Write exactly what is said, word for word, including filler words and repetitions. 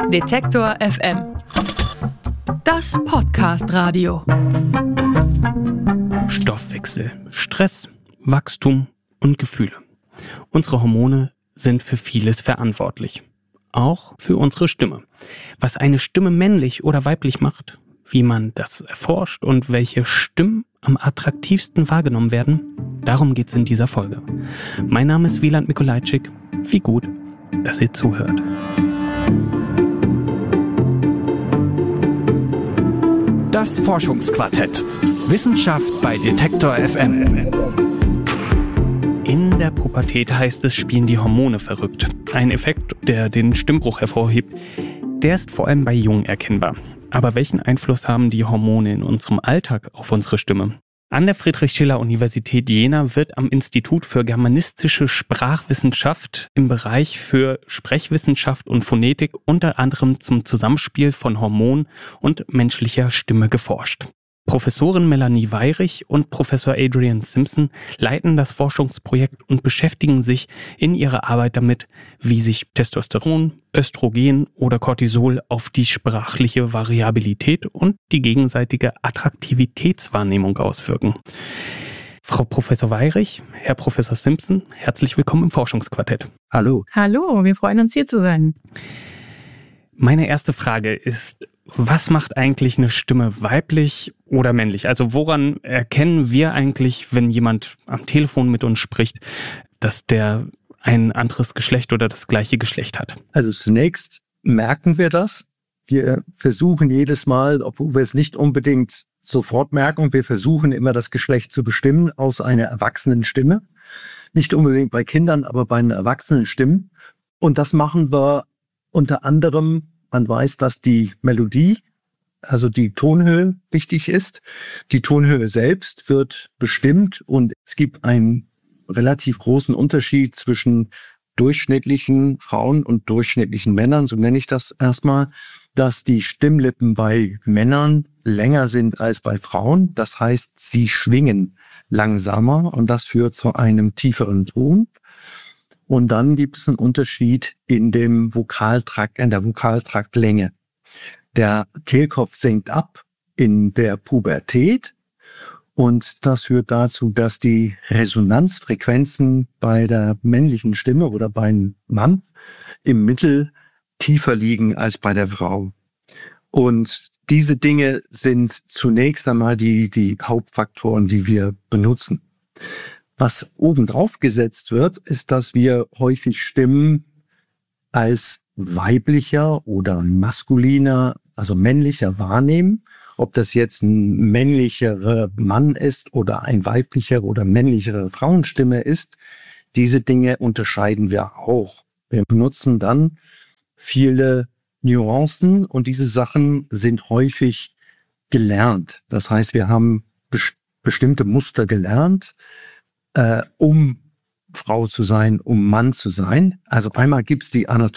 Detektor F M. Das Podcast-Radio. Stoffwechsel, Stress, Wachstum und Gefühle. Unsere Hormone sind für vieles verantwortlich. Auch für unsere Stimme. Was eine Stimme männlich oder weiblich macht, wie man das erforscht und welche Stimmen am attraktivsten wahrgenommen werden, darum geht's in dieser Folge. Mein Name ist Wieland Mikolajczyk. Wie gut, dass ihr zuhört. Das Forschungsquartett. Wissenschaft bei Detektor F M. In der Pubertät heißt es, spielen die Hormone verrückt. Ein Effekt, der den Stimmbruch hervorhebt, der ist vor allem bei Jungen erkennbar. Aber welchen Einfluss haben die Hormone in unserem Alltag auf unsere Stimme? An der Friedrich-Schiller-Universität Jena wird am Institut für germanistische Sprachwissenschaft im Bereich für Sprechwissenschaft und Phonetik unter anderem zum Zusammenspiel von Hormonen und menschlicher Stimme geforscht. Professorin Melanie Weyrich und Professor Adrian Simpson leiten das Forschungsprojekt und beschäftigen sich in ihrer Arbeit damit, wie sich Testosteron, Östrogen oder Cortisol auf die sprachliche Variabilität und die gegenseitige Attraktivitätswahrnehmung auswirken. Frau Professor Weyrich, Herr Professor Simpson, herzlich willkommen im Forschungsquartett. Hallo. Hallo, wir freuen uns hier zu sein. Meine erste Frage ist, was macht eigentlich eine Stimme weiblich oder männlich? Also woran erkennen wir eigentlich, wenn jemand am Telefon mit uns spricht, dass der ein anderes Geschlecht oder das gleiche Geschlecht hat? Also zunächst merken wir das. Wir versuchen jedes Mal, obwohl wir es nicht unbedingt sofort merken, wir versuchen immer das Geschlecht zu bestimmen aus einer erwachsenen Stimme. Nicht unbedingt bei Kindern, aber bei einer erwachsenen Stimme. Und das machen wir unter anderem. Man weiß, dass die Melodie, also die Tonhöhe, wichtig ist. Die Tonhöhe selbst wird bestimmt und es gibt einen relativ großen Unterschied zwischen durchschnittlichen Frauen und durchschnittlichen Männern, so nenne ich das erstmal, dass die Stimmlippen bei Männern länger sind als bei Frauen. Das heißt, sie schwingen langsamer und das führt zu einem tieferen Ton. Und dann gibt es einen Unterschied in dem Vokaltrakt, in der Vokaltraktlänge. Der Kehlkopf sinkt ab in der Pubertät und das führt dazu, dass die Resonanzfrequenzen bei der männlichen Stimme oder beim Mann im Mittel tiefer liegen als bei der Frau. Und diese Dinge sind zunächst einmal die, die Hauptfaktoren, die wir benutzen. Was obendrauf gesetzt wird, ist, dass wir häufig Stimmen als weiblicher oder maskuliner, also männlicher wahrnehmen. Ob das jetzt ein männlicherer Mann ist oder ein weiblicher oder männlichere Frauenstimme ist, diese Dinge unterscheiden wir auch. Wir benutzen dann viele Nuancen und diese Sachen sind häufig gelernt. Das heißt, wir haben best- bestimmte Muster gelernt, Äh, um Frau zu sein, um Mann zu sein. Also einmal gibt's die Anatomie.